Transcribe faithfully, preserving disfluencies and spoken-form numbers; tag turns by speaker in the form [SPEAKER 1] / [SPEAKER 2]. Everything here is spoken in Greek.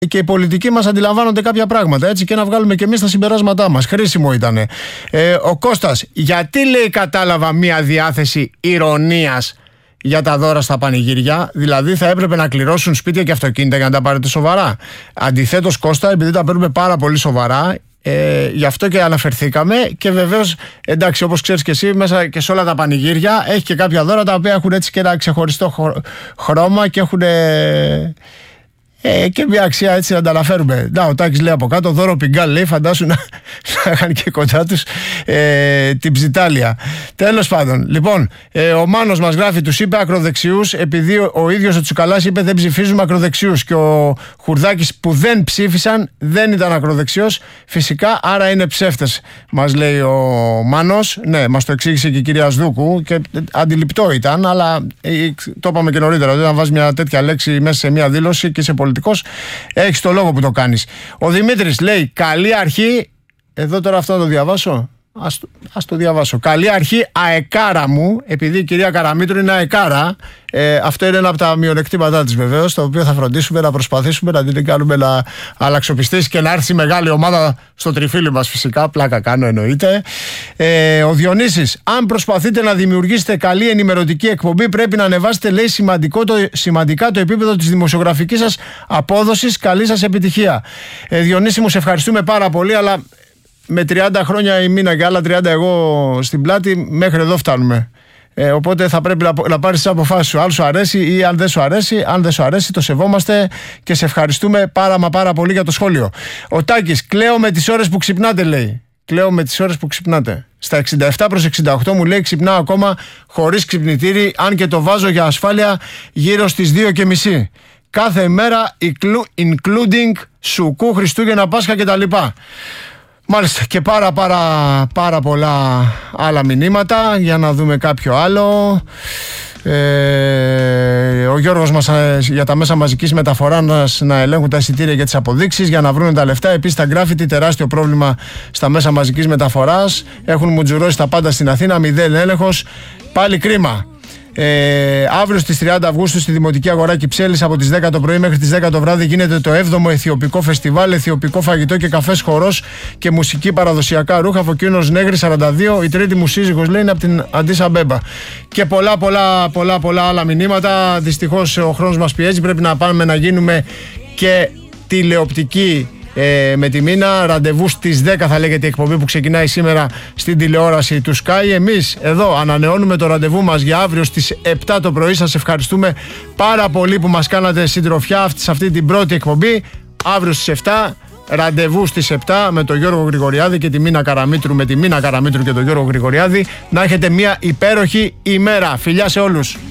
[SPEAKER 1] και οι πολιτικοί μας αντιλαμβάνονται κάποια πράγματα, έτσι, και να βγάλουμε και εμείς τα συμπεράσματά μας. Χρήσιμο ήταν. Ε, ο Κώστας, γιατί λέει κατάλαβα μία διάθεση ηρωνίας για τα δώρα στα πανηγύρια, δηλαδή θα έπρεπε να κληρώσουν σπίτια και αυτοκίνητα για να τα πάρετε σοβαρά. Αντιθέτως, Κώστα, επειδή τα παίρνουμε πάρα πολύ σοβαρά, ε, γι' αυτό και αναφερθήκαμε, και βεβαίως, εντάξει, όπως ξέρεις και εσύ, μέσα και σε όλα τα πανηγύρια έχει και κάποια δώρα τα οποία έχουν έτσι και ένα ξεχωριστό χρώμα και έχουν Ε, και μια αξία, έτσι, να τα αναφέρουμε. Να, ο Τάκης λέει από κάτω, δώρο Πιγκάλ, λέει, φαντάσου να, να είχαν και κοντά τους ε, την Ψιτάλια. Τέλος πάντων, λοιπόν, ε, ο Μάνος μας γράφει, τους είπε ακροδεξιούς, επειδή ο, ο ίδιος ο Τσουκαλάς είπε δεν ψηφίζουμε ακροδεξιούς, και ο Χουρδάκης που δεν ψήφισαν δεν ήταν ακροδεξιός, φυσικά, άρα είναι ψεύτες, μας λέει ο Μάνος. Ναι, μας το εξήγησε και η κυρία Σδούκου και αντιληπτό ήταν, αλλά ε, το είπαμε και νωρίτερα, ότι όταν βάζει μια τέτοια λέξη μέσα σε μια δήλωση και σε πολιτικός, έχεις το λόγο που το κάνεις. Ο Δημήτρης λέει, καλή αρχή, εδώ τώρα αυτό να το διαβάσω, ας, ας το διαβάσω. Καλή αρχή, αεκάρα μου, επειδή η κυρία Καραμήτρου είναι αεκάρα, ε, αυτό είναι ένα από τα μειονεκτήματά της βεβαίως, το οποίο θα φροντίσουμε να προσπαθήσουμε να την κάνουμε να αλλαξοπιστήσει και να έρθει μεγάλη ομάδα στο τριφύλι μας, φυσικά, πλάκα κάνω εννοείται. Ε, ο Διονύσης, αν προσπαθείτε να δημιουργήσετε καλή ενημερωτική εκπομπή, πρέπει να ανεβάσετε, λέει, σημαντικό το, σημαντικά το επίπεδο της δημοσιογραφικής σας απόδοσης. Καλή σας επιτυχία. Ε, Διονύση μου, σε ευχαριστούμε πάρα πολύ, αλλά με τριάντα χρόνια η Μίνα και άλλα τριάντα εγώ στην πλάτη, μέχρι εδώ φτάνουμε. Ε, οπότε θα πρέπει να, να πάρεις τις αποφάσεις σου. Αν σου αρέσει ή αν δεν σου αρέσει. Αν δεν σου αρέσει, το σεβόμαστε και σε ευχαριστούμε πάρα μα πάρα πολύ για το σχόλιο. Ο Τάκης, κλαίω με τις ώρες που ξυπνάτε, λέει. Κλαίω με τις ώρες που ξυπνάτε. Στα εξήντα επτά προς εξήντα οκτώ μου λέει, ξυπνάω ακόμα χωρίς ξυπνητήρι, αν και το βάζω για ασφάλεια γύρω στις δύο και μισή. Κάθε μέρα, including Σουκού, Χριστούγεννα, Πάσχα κτλ. Μάλιστα, και πάρα πάρα πάρα πολλά άλλα μηνύματα. Για να δούμε κάποιο άλλο. ε, Ο Γιώργος μας ε, για τα μέσα μαζικής μεταφοράς να ελέγχουν τα εισιτήρια για τις αποδείξεις για να βρουν τα λεφτά. Επίσης τα γκράφιτι, τεράστιο πρόβλημα στα μέσα μαζικής μεταφοράς. Έχουν μουτζουρώσει τα πάντα στην Αθήνα, μηδέν έλεγχος. Πάλι κρίμα. Ε, αύριο στις τριάντα Αυγούστου στη Δημοτική Αγορά Κυψέλης από τις δέκα το πρωί μέχρι τις δέκα το βράδυ γίνεται το έβδομο Αιθιοπικό Φεστιβάλ, αιθιοπικό φαγητό και καφές χορός και μουσική, παραδοσιακά ρούχα, Φωκίωνος Νέγρη σαράντα δύο, η τρίτη μου σύζυγος, λέει, είναι από την Αντίσα Μπέμπα. Και πολλά πολλά πολλά πολλά άλλα μηνύματα. Δυστυχώς ο χρόνος μας πιέζει, πρέπει να πάμε να γίνουμε και τηλεοπτική Ε, με τη Μίνα. Ραντεβού στις δέκα θα λέγεται η εκπομπή που ξεκινάει σήμερα στην τηλεόραση του Sky. Εμείς εδώ ανανεώνουμε το ραντεβού μας για αύριο στις επτά το πρωί. Σας ευχαριστούμε πάρα πολύ που μας κάνατε συντροφιά σε αυτή την πρώτη εκπομπή. Αύριο στις επτά, ραντεβού στις επτά με τον Γιώργο Γρηγοριάδη και τη Μίνα Καραμήτρου, με τη Μίνα Καραμήτρου και τον Γιώργο Γρηγοριάδη. Να έχετε μια υπέροχη ημέρα. Φιλιά σε όλους.